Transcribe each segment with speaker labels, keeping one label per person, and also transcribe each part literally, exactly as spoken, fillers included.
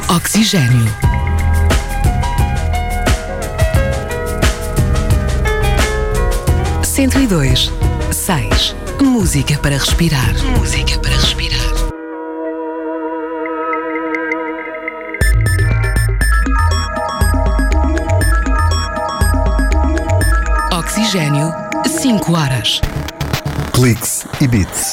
Speaker 1: Oxigênio. cento e dois, seis. Música para respirar. Música para respirar. Oxigênio, cinco horas.
Speaker 2: Cliques e Beats.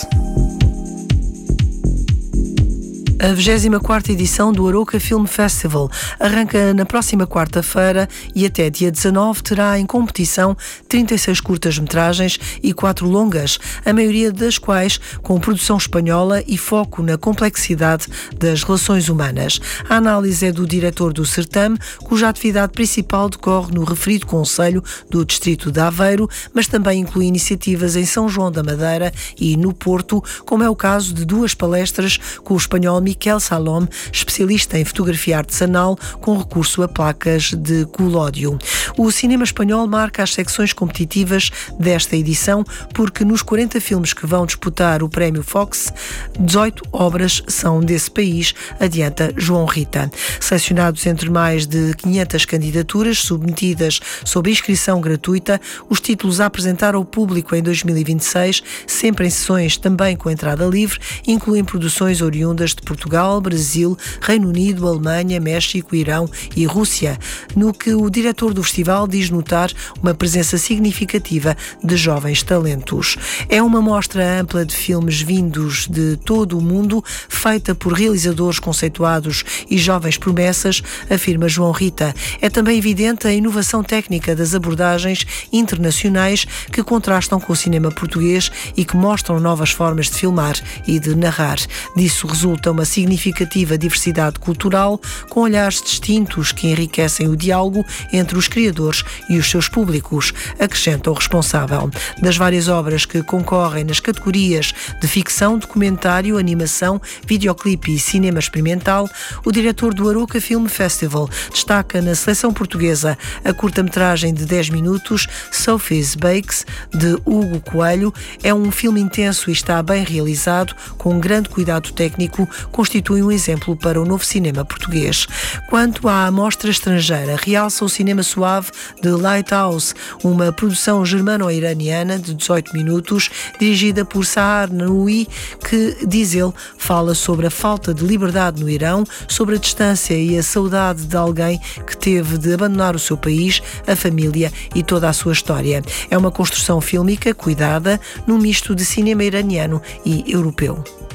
Speaker 3: A vigésima quarta edição do Aroca Film Festival arranca na próxima quarta-feira e até dia dezanove terá em competição trinta e seis curtas-metragens e quatro longas, a maioria das quais com produção espanhola e foco na complexidade das relações humanas. A análise é do diretor do certame, cuja atividade principal decorre no referido concelho do distrito de Aveiro, mas também inclui iniciativas em São João da Madeira e no Porto, como é o caso de duas palestras com o espanhol Miquel Salom, especialista em fotografia artesanal com recurso a placas de colódio. O cinema espanhol marca as secções competitivas desta edição porque nos quarenta filmes que vão disputar o prémio Fox, dezoito obras são desse país, adianta João Rita. Selecionados entre mais de quinhentas candidaturas submetidas sob inscrição gratuita, os títulos a apresentar ao público em dois mil e vinte e seis, sempre em sessões também com entrada livre, incluem produções oriundas de Portugal, Brasil, Reino Unido, Alemanha, México, Irão e Rússia, no que o diretor do festival diz notar uma presença significativa de jovens talentos. É uma mostra ampla de filmes vindos de todo o mundo, feita por realizadores conceituados e jovens promessas, afirma João Rita. É também evidente a inovação técnica das abordagens internacionais que contrastam com o cinema português e que mostram novas formas de filmar e de narrar. Disso resulta uma significativa diversidade cultural, com olhares distintos que enriquecem o diálogo entre os criadores e os seus públicos, acrescenta o responsável. Das várias obras que concorrem nas categorias de ficção, documentário, animação, videoclipe e cinema experimental, o diretor do Aroca Film Festival destaca na seleção portuguesa a curta-metragem de dez minutos Sophie's Bakes, de Hugo Coelho. É um filme intenso e está bem realizado, com grande cuidado técnico, constitui um exemplo para o novo cinema português. Quanto à amostra estrangeira, realça o cinema suave de Lighthouse, uma produção germano-iraniana de dezoito minutos, dirigida por Sahar Nouri, que, diz ele, fala sobre a falta de liberdade no Irão, sobre a distância e a saudade de alguém que teve de abandonar o seu país, a família e toda a sua história. É uma construção fílmica cuidada, num misto de cinema iraniano e europeu.